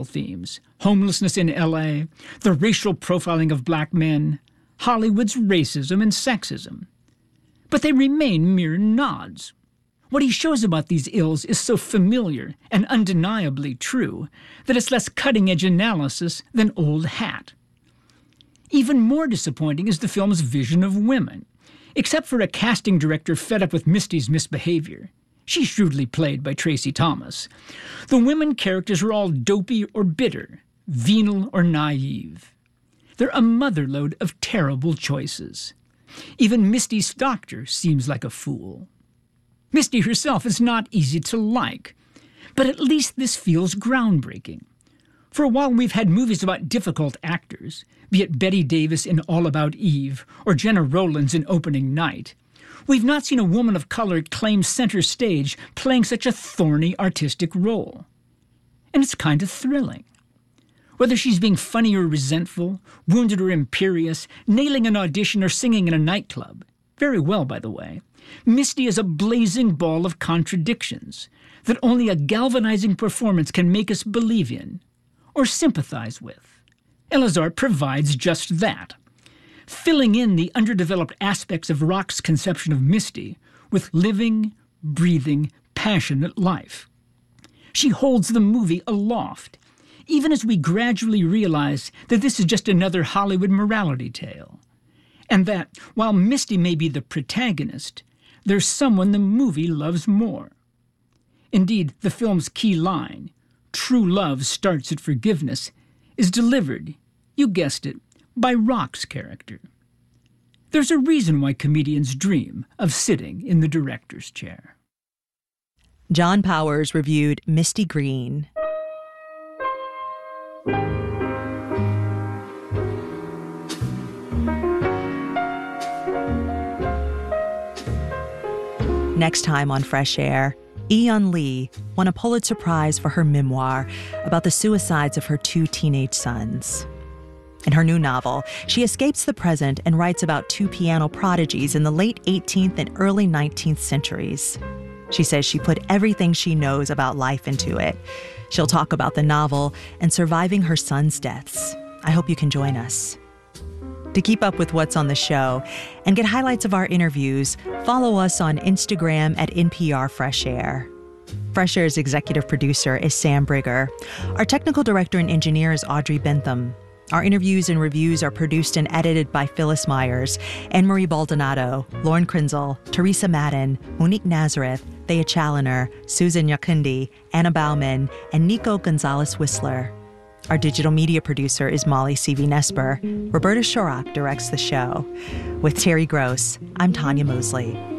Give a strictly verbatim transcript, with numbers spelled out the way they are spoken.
themes, homelessness in L A, the racial profiling of black men, Hollywood's racism and sexism. But they remain mere nods. What he shows about these ills is so familiar and undeniably true that it's less cutting-edge analysis than old hat. Even more disappointing is the film's vision of women, except for a casting director fed up with Misty's misbehavior. She's shrewdly played by Tracy Thomas. The women characters are all dopey or bitter, venal or naive. They're a motherlode of terrible choices. Even Misty's doctor seems like a fool. Misty herself is not easy to like, but at least this feels groundbreaking. For a while we've had movies about difficult actors, be it Bette Davis in All About Eve or Jenna Rollins in Opening Night. We've not seen a woman of color claim center stage playing such a thorny artistic role. And it's kind of thrilling. Whether she's being funny or resentful, wounded or imperious, nailing an audition or singing in a nightclub, very well, by the way, Misty is a blazing ball of contradictions that only a galvanizing performance can make us believe in or sympathize with. Elazar provides just that, filling in the underdeveloped aspects of Rock's conception of Misty with living, breathing, passionate life. She holds the movie aloft, even as we gradually realize that this is just another Hollywood morality tale, and that, while Misty may be the protagonist, there's someone the movie loves more. Indeed, the film's key line, "True love starts at forgiveness," is delivered, you guessed it, by Rock's character. There's a reason why comedians dream of sitting in the director's chair. John Powers reviewed Misty Green. Next time on Fresh Air, Eun Lee won a Pulitzer Prize for her memoir about the suicides of her two teenage sons. In her new novel, she escapes the present and writes about two piano prodigies in the late eighteenth and early nineteenth centuries. She says she put everything she knows about life into it. She'll talk about the novel and surviving her sons' deaths. I hope you can join us. To keep up with what's on the show and get highlights of our interviews, follow us on Instagram at N P R Fresh Air. Fresh Air's executive producer is Sam Brigger. Our technical director and engineer is Audrey Bentham. Our interviews and reviews are produced and edited by Phyllis Myers, Anne-Marie Baldonado, Lauren Krinzel, Teresa Madden, Monique Nazareth, Thea Challoner, Susan Yakundi, Anna Bauman, and Nico Gonzalez-Whistler. Our digital media producer is Molly C V Nesper. Roberta Shorak directs the show. With Terry Gross, I'm Tanya Mosley.